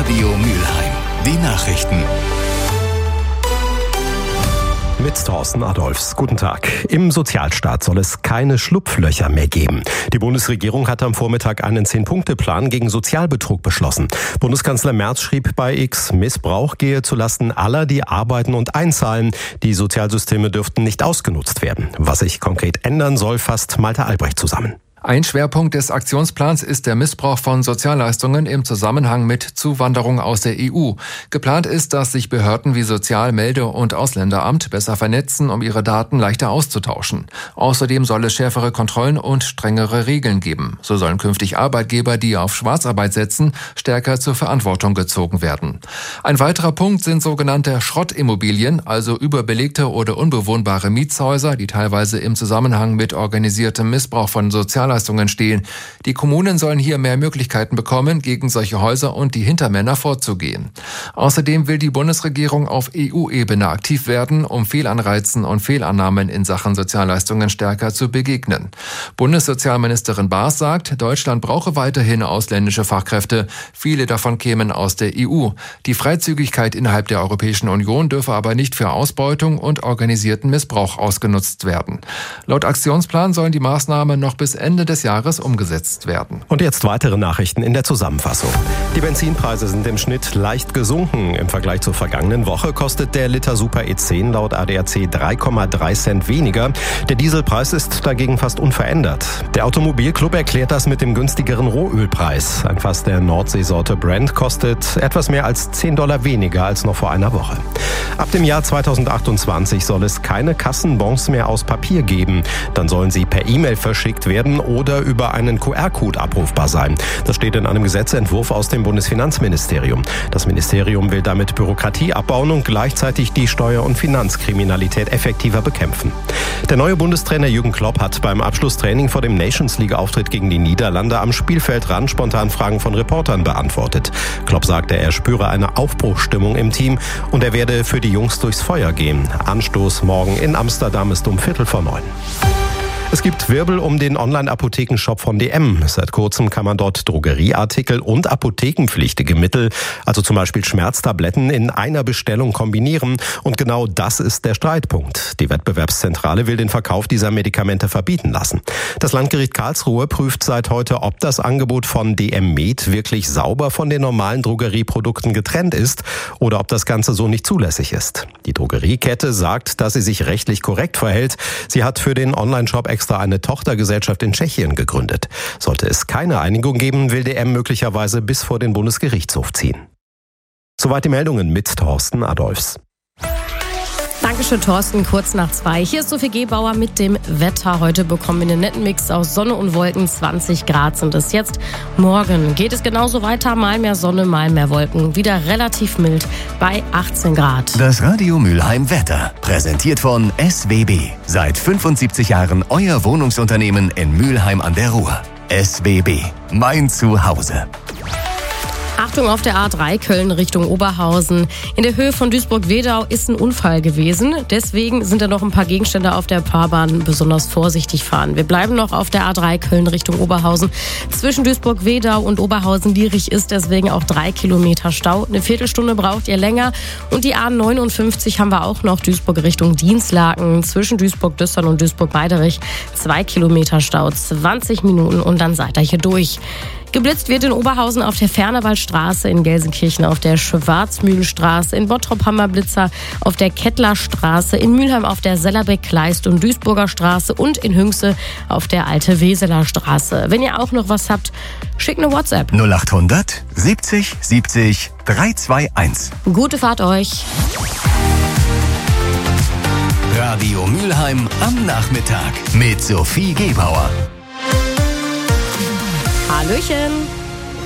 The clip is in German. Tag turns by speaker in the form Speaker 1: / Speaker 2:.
Speaker 1: Radio Mülheim. Die Nachrichten.
Speaker 2: Mit Thorsten Adolphs. Guten Tag. Im Sozialstaat soll es keine Schlupflöcher mehr geben. Die Bundesregierung hat am Vormittag einen 10-Punkte-Plan gegen Sozialbetrug beschlossen. Bundeskanzler Merz schrieb bei X, Missbrauch gehe zulasten aller, die arbeiten und einzahlen. Die Sozialsysteme dürften nicht ausgenutzt werden. Was sich konkret ändern soll, fasst Malte Albrecht zusammen.
Speaker 3: Ein Schwerpunkt des Aktionsplans ist der Missbrauch von Sozialleistungen im Zusammenhang mit Zuwanderung aus der EU. Geplant ist, dass sich Behörden wie Sozial-, Melde- und Ausländeramt besser vernetzen, um ihre Daten leichter auszutauschen. Außerdem soll es schärfere Kontrollen und strengere Regeln geben. So sollen künftig Arbeitgeber, die auf Schwarzarbeit setzen, stärker zur Verantwortung gezogen werden. Ein weiterer Punkt sind sogenannte Schrottimmobilien, also überbelegte oder unbewohnbare Mietshäuser, die teilweise im Zusammenhang mit organisiertem Missbrauch von Sozialleistungen stehen. Die Kommunen sollen hier mehr Möglichkeiten bekommen, gegen solche Häuser und die Hintermänner vorzugehen. Außerdem will die Bundesregierung auf EU-Ebene aktiv werden, um Fehlanreizen und Fehlannahmen in Sachen Sozialleistungen stärker zu begegnen. Bundessozialministerin Baas sagt, Deutschland brauche weiterhin ausländische Fachkräfte. Viele davon kämen aus der EU. Die Freizügigkeit innerhalb der Europäischen Union dürfe aber nicht für Ausbeutung und organisierten Missbrauch ausgenutzt werden. Laut Aktionsplan sollen die Maßnahmen noch bis Ende des Jahres umgesetzt werden.
Speaker 2: Und jetzt weitere Nachrichten in der Zusammenfassung. Die Benzinpreise sind im Schnitt leicht gesunken. Im Vergleich zur vergangenen Woche kostet der Liter Super E10 laut ADAC 3,3 Cent weniger. Der Dieselpreis ist dagegen fast unverändert. Der Automobilclub erklärt das mit dem günstigeren Rohölpreis. Ein Fass der Nordseesorte Brent kostet etwas mehr als $10 weniger als noch vor einer Woche. Ab dem Jahr 2028 soll es keine Kassenbons mehr aus Papier geben. Dann sollen sie per E-Mail verschickt werden oder über einen QR-Code abrufbar sein. Das steht in einem Gesetzentwurf aus dem Bundesfinanzministerium. Das Ministerium will damit Bürokratie abbauen und gleichzeitig die Steuer- und Finanzkriminalität effektiver bekämpfen. Der neue Bundestrainer Jürgen Klopp hat beim Abschlusstraining vor dem Nations-League-Auftritt gegen die Niederlande am Spielfeldrand spontan Fragen von Reportern beantwortet. Klopp sagte, er spüre eine Aufbruchsstimmung im Team und er werde für die Jungs durchs Feuer gehen. Anstoß morgen in Amsterdam ist um 8:45. Es gibt Wirbel um den Online-Apothekenshop von DM. Seit kurzem kann man dort Drogerieartikel und apothekenpflichtige Mittel, also zum Beispiel Schmerztabletten, in einer Bestellung kombinieren. Und genau das ist der Streitpunkt. Die Wettbewerbszentrale will den Verkauf dieser Medikamente verbieten lassen. Das Landgericht Karlsruhe prüft seit heute, ob das Angebot von DM Med wirklich sauber von den normalen Drogerieprodukten getrennt ist oder ob das Ganze so nicht zulässig ist. Die Drogeriekette sagt, dass sie sich rechtlich korrekt verhält. Sie hat für den Online-Shop extra eine Tochtergesellschaft in Tschechien gegründet. Sollte es keine Einigung geben, will DM möglicherweise bis vor den Bundesgerichtshof ziehen. Soweit die Meldungen mit Thorsten Adolphs.
Speaker 4: Dankeschön, Thorsten. Kurz nach 2. Hier ist Sophie Gebauer mit dem Wetter. Heute bekommen wir einen netten Mix aus Sonne und Wolken. 20 Grad sind es jetzt. Morgen geht es genauso weiter. Mal mehr Sonne, mal mehr Wolken. Wieder relativ mild bei 18 Grad.
Speaker 1: Das Radio Mülheim Wetter. Präsentiert von SWB. Seit 75 Jahren euer Wohnungsunternehmen in Mülheim an der Ruhr. SWB. Mein Zuhause.
Speaker 4: Achtung auf der A3 Köln Richtung Oberhausen. In der Höhe von Duisburg-Wedau ist ein Unfall gewesen. Deswegen sind da noch ein paar Gegenstände auf der Fahrbahn. Besonders vorsichtig fahren. Wir bleiben noch auf der A3 Köln Richtung Oberhausen. Zwischen Duisburg-Wedau und Oberhausen-Dierich ist deswegen auch 3 Kilometer Stau. Eine Viertelstunde braucht ihr länger. Und die A59 haben wir auch noch Duisburg Richtung Dienstlaken. Zwischen Duisburg-Düssern und Duisburg-Beiderich 2 Kilometer Stau. 20 Minuten und dann seid ihr hier durch. Geblitzt wird in Oberhausen auf der Fernewaldstraße, in Gelsenkirchen auf der Schwarzmühlenstraße, in Bottrop haben wir Blitzer auf der Kettlerstraße, in Mülheim auf der Sellerbeck-Kleist- und Duisburger Straße und in Hünxe auf der Alte Weseler Straße. Wenn ihr auch noch was habt, schickt eine WhatsApp.
Speaker 1: 0800 70 70 321.
Speaker 4: Gute Fahrt euch.
Speaker 1: Radio Mülheim am Nachmittag mit Sophie Gebauer.
Speaker 4: Hallöchen.